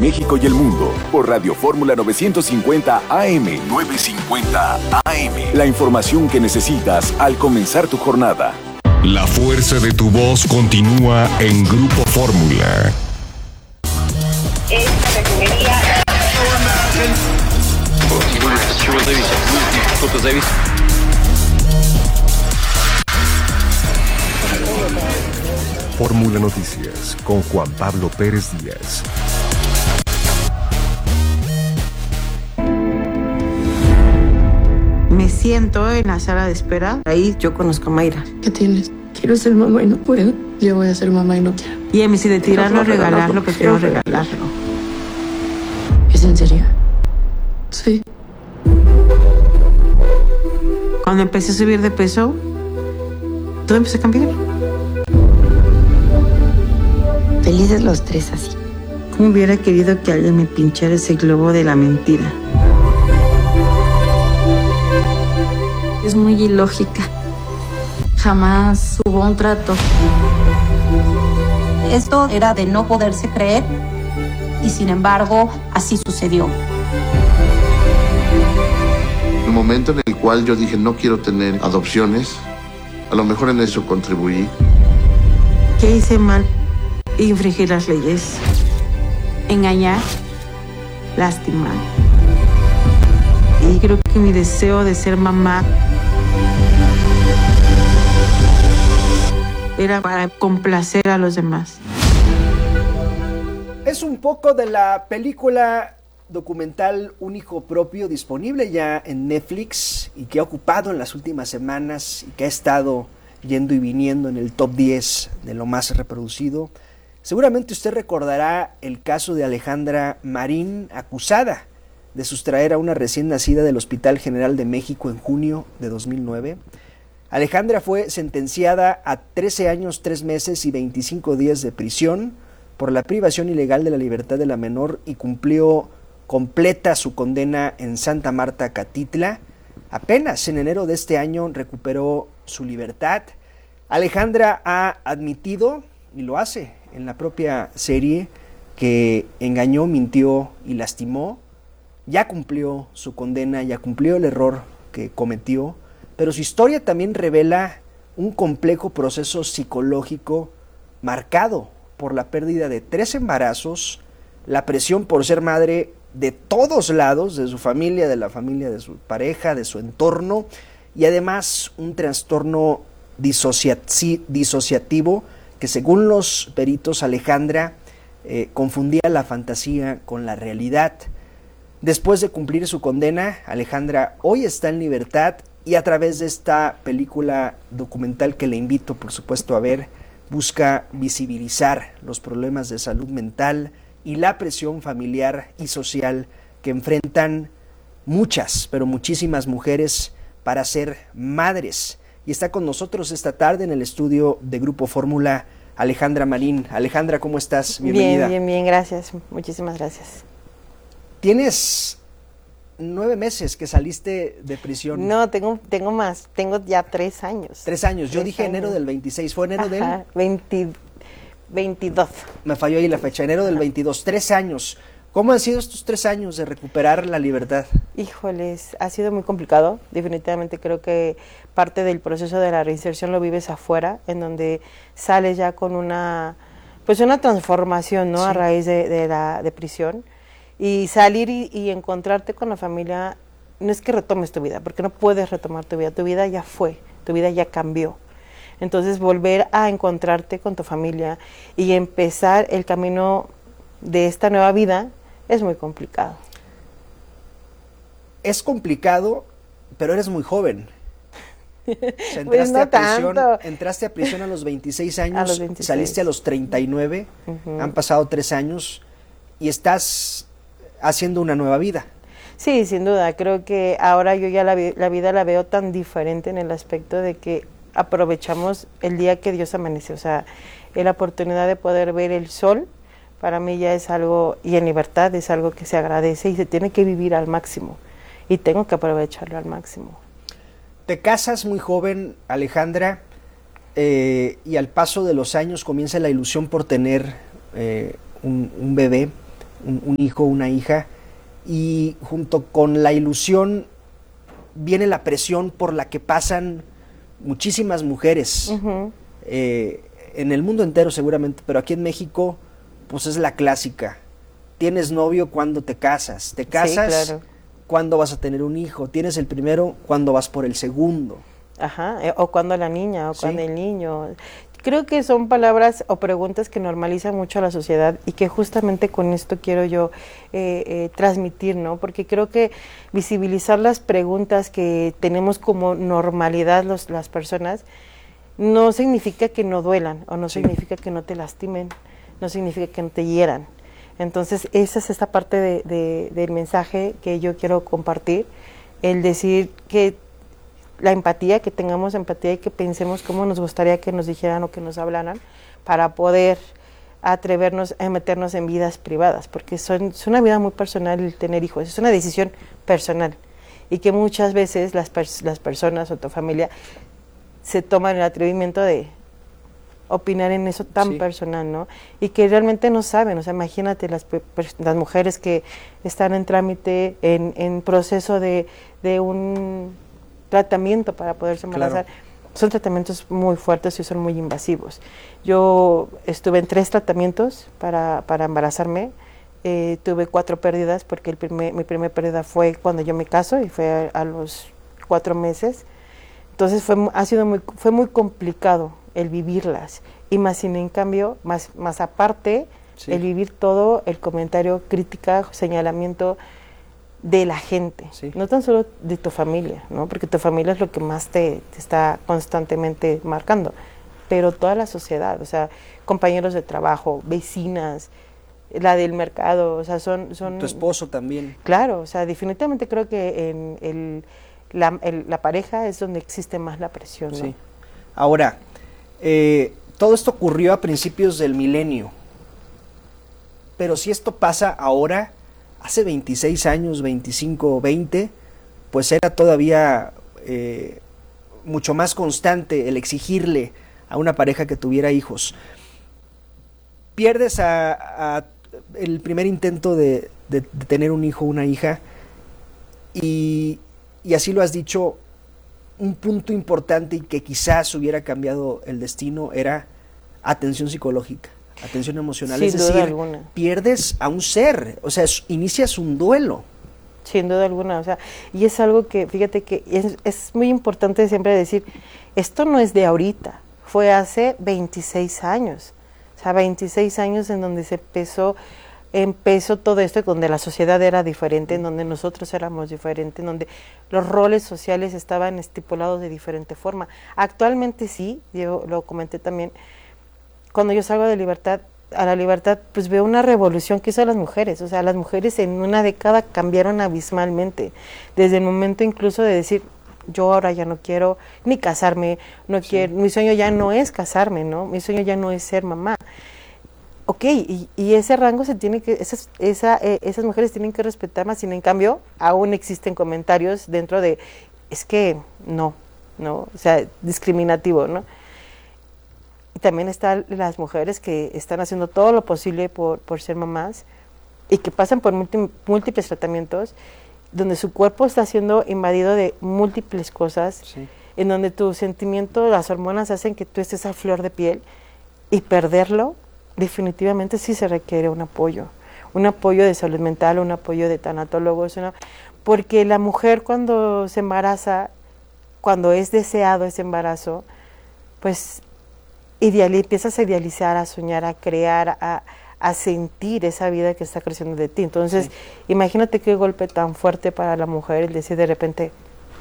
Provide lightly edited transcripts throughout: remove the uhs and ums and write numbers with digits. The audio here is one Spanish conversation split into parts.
México y el mundo por Radio Fórmula 950 AM. 950 AM. La información que necesitas al comenzar tu jornada. La fuerza de tu voz continúa en Grupo Fórmula. Esta refinería. Fórmula Noticias con Juan Pablo Pérez Díaz. Me siento en la sala de espera. Ahí yo conozco a Mayra. ¿Qué tienes? Quiero ser mamá y no puedo. Yo voy a ser mamá y no quiero. Y ella me dice de tirarlo, regalarlo, prefiero regalarlo. ¿Es en serio? Sí. Cuando empecé a subir de peso, todo empezó a cambiar. Felices los tres así. ¿Cómo hubiera querido que alguien me pinchara ese globo de la mentira? Es muy ilógica. Jamás hubo un trato. Esto era de no poderse creer y sin embargo así sucedió. El momento en el cual yo dije no quiero tener adopciones, a lo mejor en eso contribuí. ¿Qué hice mal? Infringir las leyes, engañar, lastimar. Y creo que mi deseo de ser mamá era para complacer a los demás. Es un poco de la película documental Un hijo propio, disponible ya en Netflix y que ha ocupado en las últimas semanas y que ha estado yendo y viniendo en el top 10 de lo más reproducido. Seguramente usted recordará el caso de Alejandra Marín, acusada de sustraer a una recién nacida del Hospital General de México en junio de 2009. Alejandra fue sentenciada a 13 años, 3 meses y 25 días de prisión por la privación ilegal de la libertad de la menor y cumplió completa su condena en Santa Marta, Catitla. Apenas en enero de este año recuperó su libertad. Alejandra ha admitido, y lo hace en la propia serie, que engañó, mintió y lastimó. Ya cumplió su condena, ya cumplió el error que cometió, pero su historia también revela un complejo proceso psicológico marcado por la pérdida de 3 embarazos, la presión por ser madre de todos lados, de su familia, de la familia de su pareja, de su entorno, y además un trastorno disociativo que, según los peritos, Alejandra confundía la fantasía con la realidad. Después de cumplir su condena, Alejandra hoy está en libertad y a través de esta película documental que le invito, por supuesto, a ver, busca visibilizar los problemas de salud mental y la presión familiar y social que enfrentan muchas, pero muchísimas mujeres para ser madres. Y está con nosotros esta tarde en el estudio de Grupo Fórmula Alejandra Marín. Alejandra, ¿cómo estás? Bienvenida. Bien, gracias. Muchísimas gracias. Tienes 9 meses que saliste de prisión. No, tengo más. Tengo ya 3 años. 3 años. Yo dije enero del 26. ¿Fue enero del? 22. Me falló ahí la fecha. Enero del 22. 3 años. ¿Cómo han sido estos 3 años de recuperar la libertad? Híjoles, ha sido muy complicado. Definitivamente creo que parte del proceso de la reinserción lo vives afuera, en donde sales ya con una transformación, ¿no? Sí. A raíz de la prisión. Y salir y encontrarte con la familia, no es que retomes tu vida, porque no puedes retomar tu vida ya fue, tu vida ya cambió. Entonces volver a encontrarte con tu familia y empezar el camino de esta nueva vida es muy complicado. Es complicado, pero eres muy joven. O sea, pues no entraste a prisión a los 26 años, a los 26. Saliste a los 39, han pasado 3 años y estás haciendo una nueva vida. Sí, sin duda, creo que ahora yo ya la vida la veo tan diferente en el aspecto de que aprovechamos el día que Dios amaneció, o sea, la oportunidad de poder ver el sol, para mí ya es algo, y en libertad es algo que se agradece y se tiene que vivir al máximo, y tengo que aprovecharlo al máximo. Te casas muy joven, Alejandra, y al paso de los años comienza la ilusión por tener un bebé. un hijo, una hija, y junto con la ilusión viene la presión por la que pasan muchísimas mujeres, en el mundo entero seguramente, pero aquí en México pues es la clásica. Tienes novio cuando te casas, Sí, claro. cuando vas a tener un hijo, tienes el primero cuando vas por el segundo. Ajá, o cuando la niña, o Sí. cuando el niño. Creo que son palabras o preguntas que normalizan mucho a la sociedad y que justamente con esto quiero yo transmitir, ¿no? Porque creo que visibilizar las preguntas que tenemos como normalidad las personas no significa que no duelan o no Sí. significa que no te lastimen, no significa que no te hieran. Entonces, esa es esta parte del mensaje que yo quiero compartir, el decir que la empatía, que tengamos empatía y que pensemos cómo nos gustaría que nos dijeran o que nos hablaran para poder atrevernos a meternos en vidas privadas, porque es una vida muy personal el tener hijos, es una decisión personal y que muchas veces las personas o tu familia se toman el atrevimiento de opinar en eso tan Sí. personal, ¿no? Y que realmente no saben, o sea, imagínate las mujeres que están en trámite, en proceso de un tratamiento para poderse embarazar. Claro. Son tratamientos muy fuertes y son muy invasivos. Yo estuve en 3 tratamientos para embarazarme, tuve 4 pérdidas porque mi primera pérdida fue cuando yo me caso y fue a los 4 meses. Entonces fue muy complicado el vivirlas y más sin en cambio, más aparte, Sí. el vivir todo el comentario, crítica, señalamiento de la gente, Sí. no tan solo de tu familia, ¿no? Porque tu familia es lo que más te está constantemente marcando, pero toda la sociedad, o sea, compañeros de trabajo, vecinas, la del mercado, o sea, son Tu esposo también. claro, o sea, definitivamente creo que en la pareja es donde existe más la presión, ¿no? Sí. Ahora, todo esto ocurrió a principios del milenio, pero si esto pasa ahora, hace 26 años, 25, 20, pues era todavía mucho más constante el exigirle a una pareja que tuviera hijos. Pierdes a el primer intento de tener un hijo o una hija y así lo has dicho, un punto importante y que quizás hubiera cambiado el destino era atención psicológica, atención emocional. Sin es duda decir, alguna. pierdes a un ser, o sea, inicias un duelo. Sin duda alguna, o sea, y es algo que, fíjate que es muy importante siempre decir, esto no es de ahorita, fue hace 26 años, o sea, 26 años en donde se empezó todo esto, donde la sociedad era diferente, en donde nosotros éramos diferentes, en donde los roles sociales estaban estipulados de diferente forma. Actualmente sí, yo lo comenté también, cuando yo salgo de a la libertad, pues veo una revolución que hizo las mujeres, o sea, las mujeres en una década cambiaron abismalmente, desde el momento incluso de decir, yo ahora ya no quiero ni casarme, no quiero, mi sueño ya no es casarme, ¿no? Mi sueño ya no es ser mamá. Ok, y ese rango se tiene que, esas mujeres tienen que respetar más, sin en cambio, aún existen comentarios dentro de, es que no, o sea, discriminativo, ¿no? Y también están las mujeres que están haciendo todo lo posible por ser mamás y que pasan por múltiples tratamientos, donde su cuerpo está siendo invadido de múltiples cosas, Sí. en donde tu sentimiento, las hormonas hacen que tú estés a flor de piel y perderlo, definitivamente sí se requiere un apoyo de salud mental, un apoyo de tanatólogos, porque la mujer cuando se embaraza, cuando es deseado ese embarazo, pues empiezas a idealizar, a soñar, a crear, a sentir esa vida que está creciendo de ti. Entonces, Sí. Imagínate qué golpe tan fuerte para la mujer el decir de repente,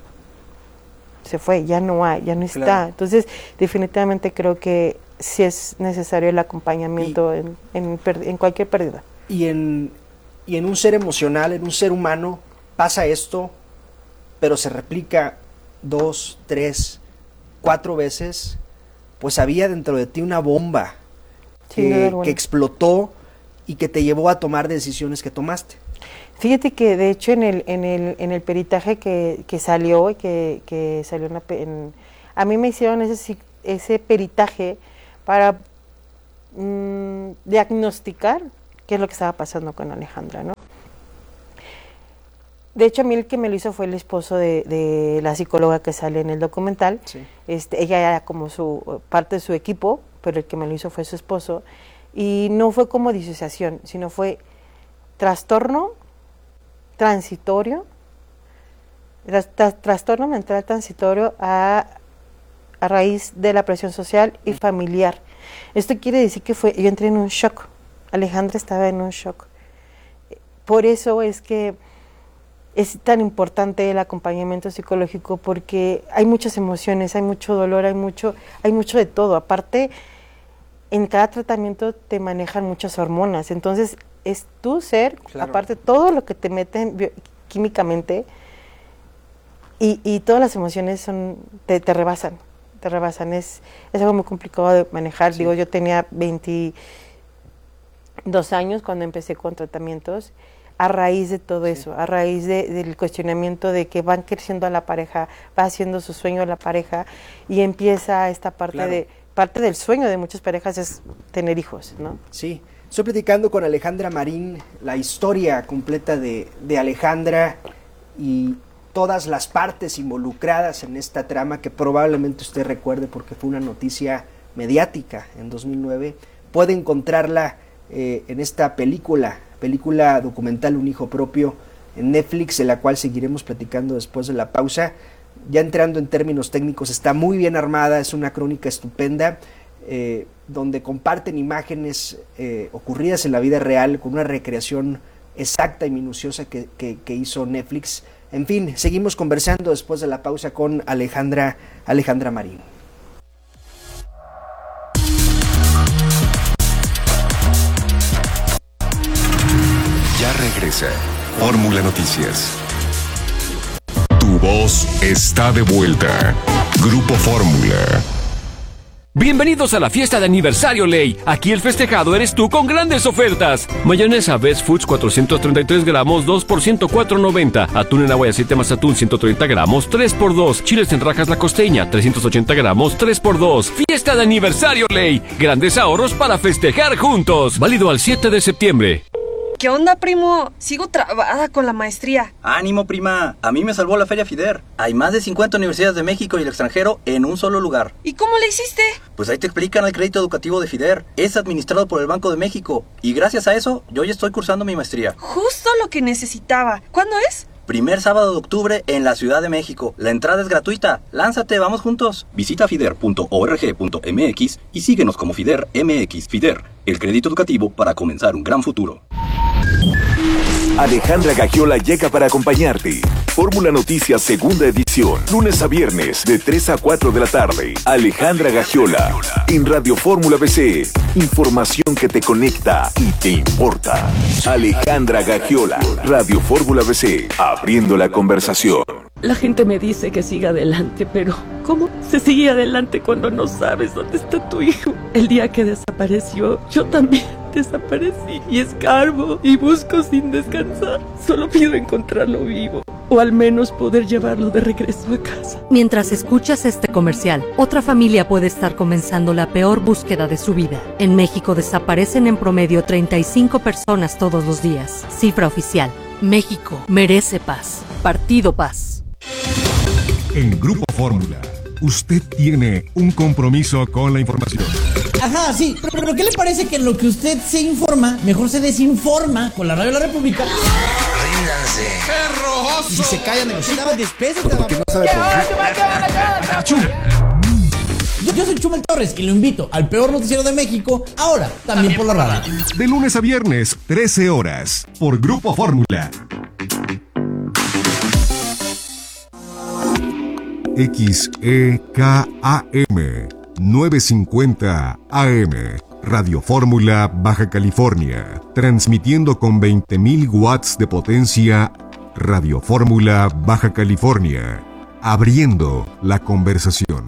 se fue, ya no hay, ya no está. Claro. Entonces, definitivamente creo que sí es necesario el acompañamiento en cualquier pérdida. Y en un ser emocional, en un ser humano, pasa esto, pero se replica 2, 3, 4 veces, pues había dentro de ti una bomba Sin duda alguna. que explotó y que te llevó a tomar decisiones que tomaste. Fíjate que de hecho en el peritaje que salió, que salió a mí me hicieron ese peritaje para diagnosticar qué es lo que estaba pasando con Alejandra, ¿no? De hecho, a mí el que me lo hizo fue el esposo de la psicóloga que sale en el documental. Sí. Ella era como parte de su equipo, pero el que me lo hizo fue su esposo. Y no fue como disociación, sino fue trastorno transitorio, trastorno mental transitorio a raíz de la presión social y familiar. Esto quiere decir que yo entré en un shock. Alejandra estaba en un shock. Por eso es que es tan importante el acompañamiento psicológico, porque hay muchas emociones, hay mucho dolor, hay mucho de todo. Aparte, en cada tratamiento te manejan muchas hormonas, entonces es tu ser, claro. Aparte todo lo que te meten químicamente y todas las emociones te rebasan, es algo muy complicado de manejar. Sí. Digo, yo tenía 22 años cuando empecé con tratamientos, a raíz de todo eso, a raíz del cuestionamiento de que van creciendo a la pareja, va haciendo su sueño a la pareja y empieza esta parte claro. Parte del sueño de muchas parejas es tener hijos, ¿no? Sí, estoy platicando con Alejandra Marín, la historia completa de Alejandra y todas las partes involucradas en esta trama que probablemente usted recuerde porque fue una noticia mediática en 2009. Puede encontrarla en esta película documental Un hijo propio en Netflix, de la cual seguiremos platicando después de la pausa. Ya entrando en términos técnicos, está muy bien armada, es una crónica estupenda, donde comparten imágenes ocurridas en la vida real con una recreación exacta y minuciosa que hizo Netflix. En fin, seguimos conversando después de la pausa con Alejandra Marín. Ya regresa Fórmula Noticias. Tu voz está de vuelta. Grupo Fórmula. Bienvenidos a la fiesta de aniversario Ley. Aquí el festejado eres tú con grandes ofertas. Mayonesa Best Foods 433 gramos, 2 por $104.90. Atún en agua y aceite más atún 130 gramos, 3 por 2. Chiles en rajas La Costeña 380 gramos, 3 por 2. Fiesta de aniversario Ley. Grandes ahorros para festejar juntos. Válido al 7 de septiembre. ¿Qué onda, primo? Sigo trabada con la maestría. ¡Ánimo, prima! A mí me salvó la Feria FIDER. Hay más de 50 universidades de México y el extranjero en un solo lugar. ¿Y cómo le hiciste? Pues ahí te explican el crédito educativo de FIDER. Es administrado por el Banco de México. Y gracias a eso, yo ya estoy cursando mi maestría. Justo lo que necesitaba. ¿Cuándo es? Primer sábado de octubre en la Ciudad de México. La entrada es gratuita. ¡Lánzate, vamos juntos! Visita fider.org.mx y síguenos como FIDER MX. FIDER, el crédito educativo para comenzar un gran futuro. Alejandra Gagiola llega para acompañarte. Fórmula Noticias, segunda edición, lunes a viernes, de 3 a 4 de la tarde. Alejandra Gagiola, en Radio Fórmula BC. Información que te conecta y te importa. Alejandra Gagiola, Radio Fórmula BC, abriendo la conversación. La gente me dice que siga adelante, pero ¿cómo se sigue adelante cuando no sabes dónde está tu hijo? El día que desapareció, yo también desaparecí y escarbo y busco sin descansar. Solo pido encontrarlo vivo, o al menos poder llevarlo de regreso a casa. Mientras escuchas este comercial, otra familia puede estar comenzando la peor búsqueda de su vida. En México desaparecen en promedio 35 personas todos los días. Cifra oficial. México merece paz. Partido Paz. En Grupo Fórmula, usted tiene un compromiso con la información. Ajá, sí, pero ¿qué le parece que en lo que usted se informa, mejor se desinforma con la Radio de la República? Ríndanse. ¡Perroso! Y si se callan, despésate. Porque no sabe Yo soy Chumel Torres y lo invito al peor noticiero de México, ahora también por la radio. De lunes a viernes, 13 horas, por Grupo Fórmula. XEKAM 950 AM, Radio Fórmula, Baja California, transmitiendo con 20.000 watts de potencia. Radio Fórmula, Baja California, abriendo la conversación.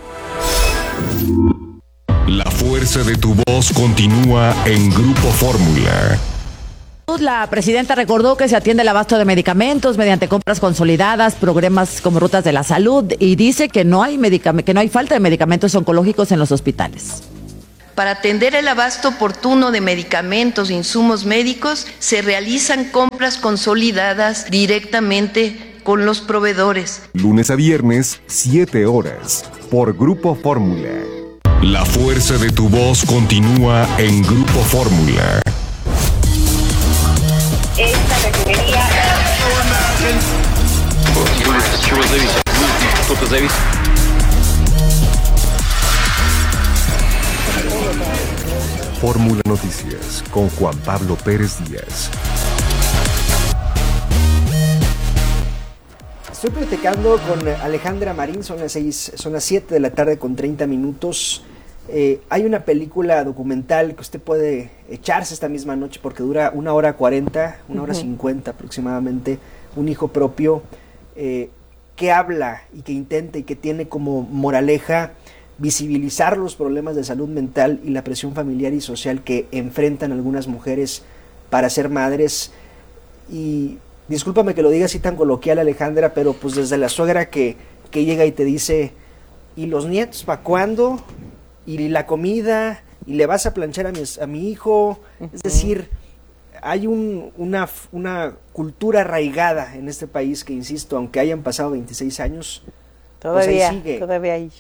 La fuerza de tu voz continúa en Grupo Fórmula. La presidenta recordó que se atiende el abasto de medicamentos mediante compras consolidadas, programas como Rutas de la Salud, y dice que no hay falta de medicamentos oncológicos en los hospitales. Para atender el abasto oportuno de medicamentos e insumos médicos, se realizan compras consolidadas directamente con los proveedores. Lunes a viernes, 7 horas, por Grupo Fórmula. La fuerza de tu voz continúa en Grupo Fórmula. Esta refinería... Fórmula Noticias con Juan Pablo Pérez Díaz. Estoy platicando con Alejandra Marín, son las 7 de la tarde con 30 minutos. Hay una película documental que usted puede echarse esta misma noche porque dura 1 hora 40, 1 hora 50 aproximadamente, Un hijo propio, que habla y que intenta y que tiene como moraleja visibilizar los problemas de salud mental y la presión familiar y social que enfrentan algunas mujeres para ser madres. Y discúlpame que lo diga así tan coloquial, Alejandra, pero pues desde la suegra que llega y te dice, ¿y los nietos para cuándo? ¿Y la comida? ¿Y le vas a planchar a mi hijo? Es decir, hay una cultura arraigada en este país que, insisto, aunque hayan pasado 26 años, todavía, pues ahí sigue. Todavía hay.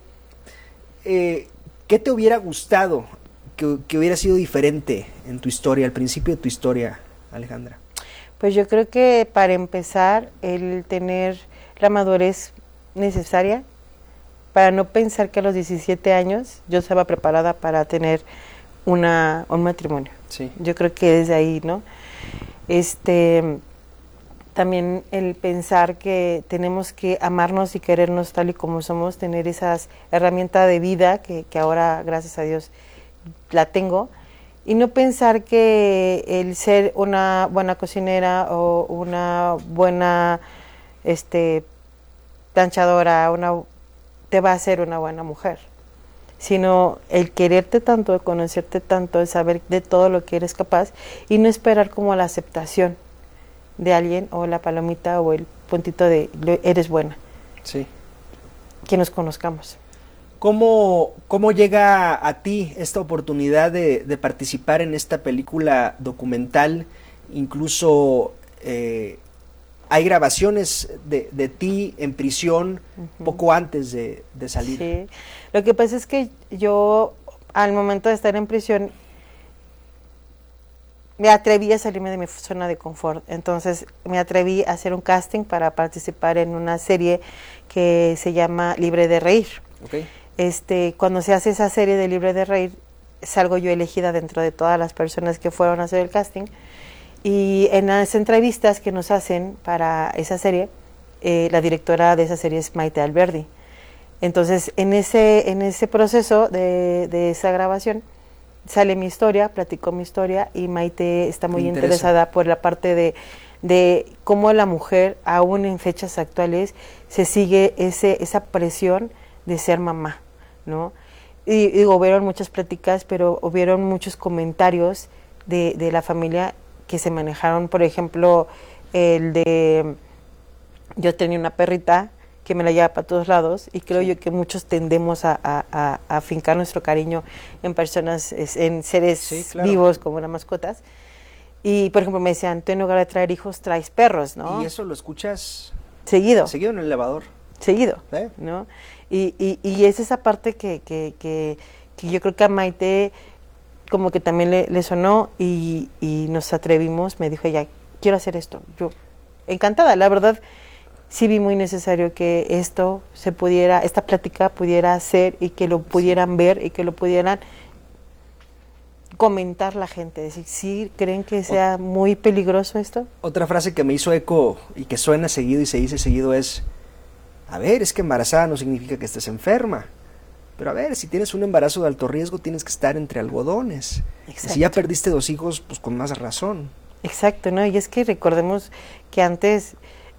¿Qué te hubiera gustado que hubiera sido diferente en tu historia, al principio de tu historia, Alejandra? Pues yo creo que para empezar, el tener la madurez necesaria para no pensar que a los 17 años yo estaba preparada para tener un matrimonio. Sí. Yo creo que desde ahí, ¿no? También el pensar que tenemos que amarnos y querernos tal y como somos, tener esas herramientas de vida que ahora, gracias a Dios, la tengo, y no pensar que el ser una buena cocinera o una buena planchadora te va a hacer una buena mujer, sino el quererte tanto, el conocerte tanto, el saber de todo lo que eres capaz y no esperar como la aceptación de alguien o la palomita o el puntito de eres buena. Sí. Que nos conozcamos. ¿Cómo llega a ti esta oportunidad de participar en esta película documental? Incluso hay grabaciones de ti en prisión poco antes de salir. Sí. Lo que pasa es que yo, al momento de estar en prisión, me atreví a salirme de mi zona de confort. Entonces me atreví a hacer un casting para participar en una serie que se llama Libre de Reír. Okay. Cuando se hace esa serie de Libre de Reír, salgo yo elegida dentro de todas las personas que fueron a hacer el casting. Y en las entrevistas que nos hacen para esa serie, la directora de esa serie es Maite Alberdi. Entonces, en ese proceso de esa grabación, sale mi historia, platico mi historia, y Maite está muy interesada por la parte de cómo la mujer, aún en fechas actuales, se sigue esa presión de ser mamá, ¿no? Y digo, hubieron muchas pláticas, pero hubieron muchos comentarios de la familia que se manejaron. Por ejemplo, el de yo tenía una perrita que me la lleva para todos lados, y creo yo que muchos tendemos a afincar nuestro cariño en personas, en seres vivos como las mascotas. Y por ejemplo me decían, tú en lugar de traer hijos traes perros, ¿no? Y eso lo escuchas seguido en el elevador, seguido, ¿no? Y es esa parte que yo creo que a Maite como que también le sonó, y nos atrevimos. Me dijo, ya quiero hacer esto. Yo encantada, la verdad. Sí vi muy necesario que esta plática pudiera hacer, y que lo pudieran ver, y que lo pudieran comentar la gente. Decir, ¿sí creen que sea muy peligroso esto? Otra frase que me hizo eco y que suena seguido y se dice seguido es, a ver, es que embarazada no significa que estés enferma. Pero a ver, si tienes un embarazo de alto riesgo, tienes que estar entre algodones. Exacto. Si ya perdiste 2 hijos, pues con más razón. Exacto, ¿no? Y es que recordemos que antes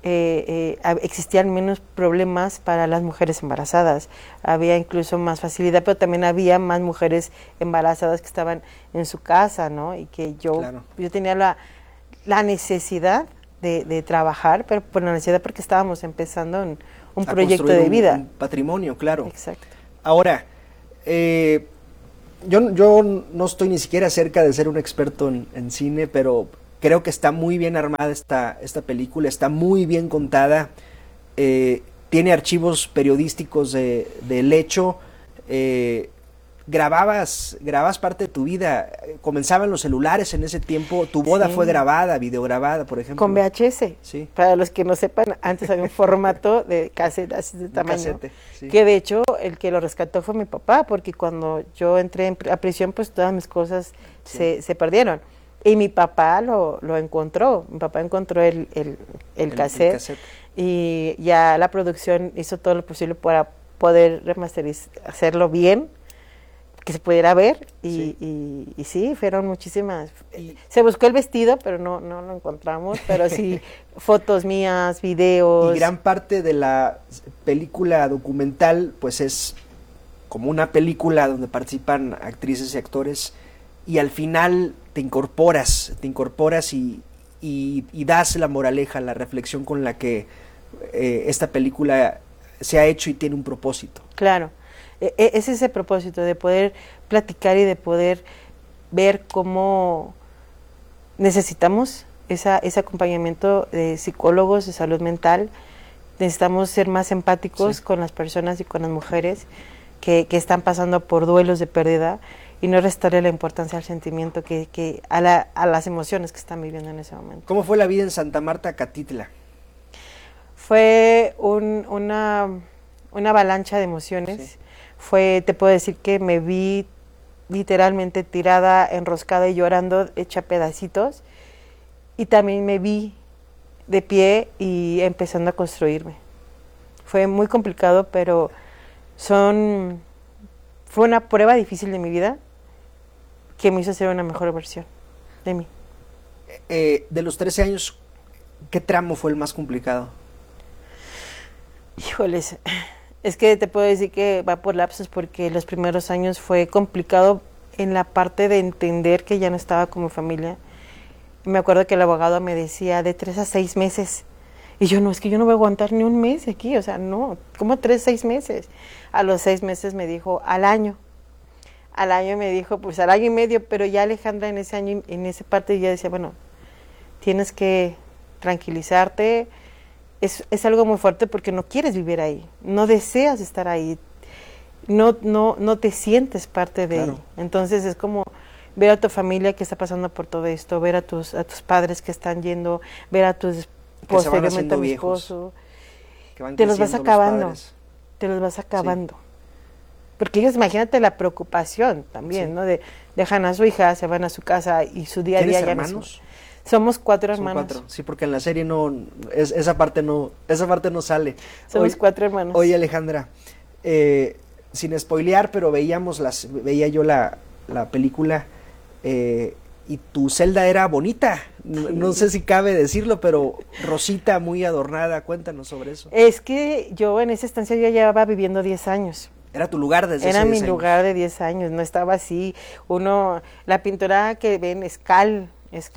existían menos problemas para las mujeres embarazadas, había incluso más facilidad, pero también había más mujeres embarazadas que estaban en su casa, ¿no? Y que yo tenía la necesidad de trabajar, pero por la necesidad, porque estábamos empezando un proyecto de vida. Un patrimonio, claro. Exacto. Ahora, yo no estoy ni siquiera cerca de ser un experto en cine, pero creo que está muy bien armada esta película, está muy bien contada, tiene archivos periodísticos del hecho, grababas parte de tu vida, comenzaban los celulares en ese tiempo, tu boda fue grabada, videograbada, por ejemplo. Con VHS. Sí. Para los que no sepan, antes había un formato de cassette así de tamaño. Casete, sí. Que de hecho el que lo rescató fue mi papá, porque cuando yo entré a prisión, pues todas mis cosas se perdieron. Y mi papá lo encontró. Mi papá encontró el cassette. Y ya la producción hizo todo lo posible para poder hacerlo bien, que se pudiera ver, y sí, fueron muchísimas. Se buscó el vestido, pero no lo encontramos, pero sí, fotos mías, videos. Y gran parte de la película documental, pues es como una película donde participan actrices y actores, y al final te incorporas y das la moraleja, la reflexión con la que esta película se ha hecho y tiene un propósito. Claro. Es ese propósito de poder platicar y de poder ver cómo necesitamos ese acompañamiento de psicólogos de salud mental. Necesitamos ser más empáticos con las personas y con las mujeres que están pasando por duelos de pérdida, y no restarle la importancia al sentimiento a las emociones que están viviendo en ese momento. ¿Cómo fue la vida en Santa Marta, Catitla? Fue una avalancha de emociones. Sí. Te puedo decir que me vi literalmente tirada, enroscada y llorando, hecha pedacitos, y también me vi de pie y empezando a construirme. Fue muy complicado, pero fue una prueba difícil de mi vida que me hizo ser una mejor versión de mí. De los 13 años, ¿qué tramo fue el más complicado? Híjoles, es que te puedo decir que va por lapsos, porque los primeros años fue complicado en la parte de entender que ya no estaba como familia. Me acuerdo que el abogado me decía de 3 a 6 meses. Y yo, no, es que yo no voy a aguantar ni un mes aquí, o sea, no, ¿cómo 3, 6 meses? A los 6 meses me dijo, al año. Al año me dijo, pues al año y medio, pero ya Alejandra en ese año, en esa parte ya decía, bueno, tienes que tranquilizarte. Es algo muy fuerte porque no quieres vivir ahí, no deseas estar ahí, no te sientes parte de ahí. Entonces es como ver a tu familia que está pasando por todo esto, ver a tus padres que están yendo, ver a tus posteriormente a mi esposo, te los vas acabando, Sí. Porque ellos, imagínate la preocupación también, ¿no? Dejan a su hija, se van a su casa y su día a día ya hermanos? Somos 4 hermanos. 4, sí, porque en la serie esa parte no sale. Somos 4 hermanos. Oye, Alejandra, sin spoilear, pero veía yo la película, y tu celda era bonita, no sé si cabe decirlo, pero rosita, muy adornada. Cuéntanos sobre eso. Es que yo en esa estancia yo llevaba viviendo 10 años. Era tu lugar desde Era hace 10 mi años. lugar de 10 años, no estaba así. La pintura que ven es cal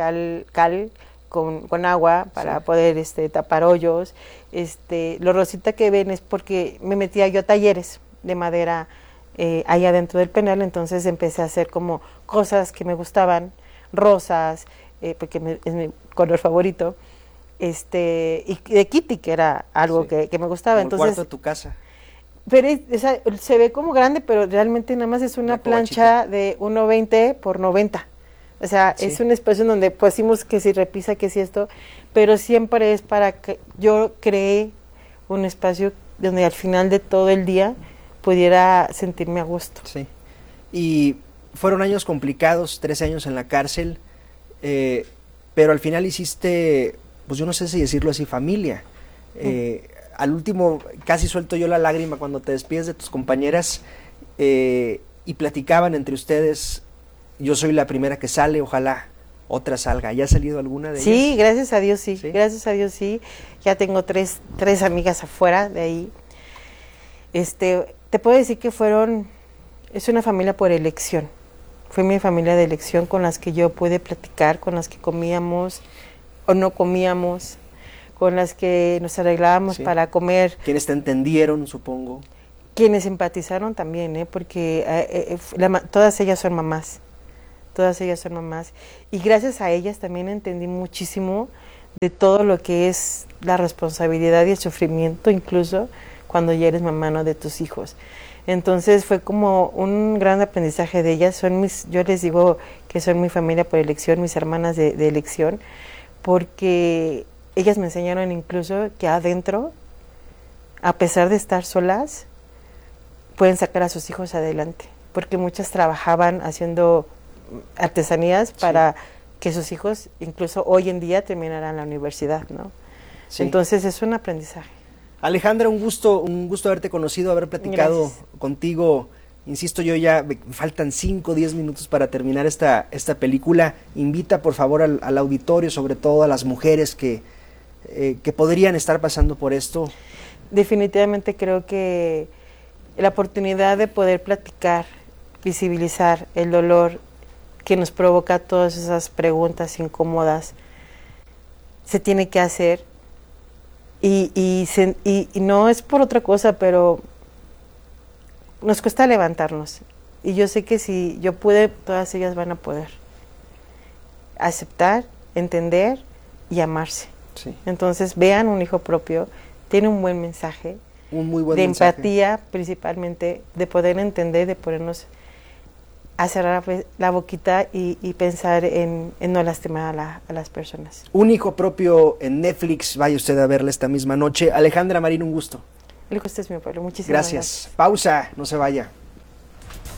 con agua para poder tapar hoyos. Lo rosita que ven es porque me metía yo a talleres de madera ahí adentro del penal, entonces empecé a hacer como cosas que me gustaban, rosas, porque es mi color favorito, y de Kitty, que era algo que me gustaba. Como entonces el cuarto de tu casa. Pero se ve como grande, pero realmente nada más es una plancha de 1.20 por 90. O sea, es un espacio en donde pusimos que si repisa, que si esto, pero siempre es para que yo creé un espacio donde al final de todo el día pudiera sentirme a gusto. Sí. Y fueron años complicados, 13 años en la cárcel, pero al final hiciste, pues yo no sé si decirlo así, familia. Al último casi suelto yo la lágrima cuando te despides de tus compañeras, y platicaban entre ustedes, yo soy la primera que sale, ojalá otra salga. ¿Ya ha salido alguna de ellas? Sí, gracias a Dios sí, gracias a Dios sí. Ya tengo tres amigas afuera de ahí. Te puedo decir que es una familia por elección. Fue mi familia de elección con las que yo pude platicar, con las que comíamos o no comíamos, con las que nos arreglábamos para comer. Quienes te entendieron, supongo. quienes empatizaron también, porque todas ellas son mamás. Todas ellas son mamás. Y gracias a ellas también entendí muchísimo de todo lo que es la responsabilidad y el sufrimiento, incluso cuando ya eres mamá, ¿no?, de tus hijos. Entonces fue como un gran aprendizaje de ellas. Yo les digo que son mi familia por elección, mis hermanas de elección, porque ellas me enseñaron incluso que adentro, a pesar de estar solas, pueden sacar a sus hijos adelante, porque muchas trabajaban haciendo artesanías para que sus hijos incluso hoy en día terminaran la universidad, ¿no? Sí. Entonces es un aprendizaje. Alejandra, un gusto haberte conocido, haber platicado contigo. Insisto, yo ya me faltan 5 o 10 minutos para terminar esta película. Invita por favor al auditorio, sobre todo a las mujeres que podrían estar pasando por esto. Definitivamente creo que la oportunidad de poder platicar, visibilizar el dolor que nos provoca todas esas preguntas incómodas, se tiene que hacer y no es por otra cosa, pero nos cuesta levantarnos, y yo sé que si yo pude, todas ellas van a poder aceptar, entender y amarse. Sí. Entonces vean Un hijo propio, tiene un buen mensaje, un muy buen mensaje. Empatía principalmente, de poder entender, de podernos a cerrar la boquita y pensar en no lastimar a las personas. Un hijo propio en Netflix, vaya usted a verla esta misma noche. Alejandra Marín, un gusto. El gusto es mío, Pablo. Muchísimas gracias. Pausa, no se vaya.